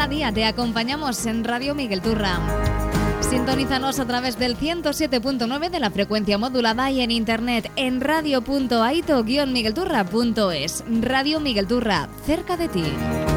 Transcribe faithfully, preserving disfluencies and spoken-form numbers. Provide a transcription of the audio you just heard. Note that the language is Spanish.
Cada día te acompañamos en Radio Miguel Turra. Sintonízanos a través del ciento siete punto nueve de la frecuencia modulada y en internet en radio punto aito guion miguelturra punto es. Radio Miguel Turra, cerca de ti.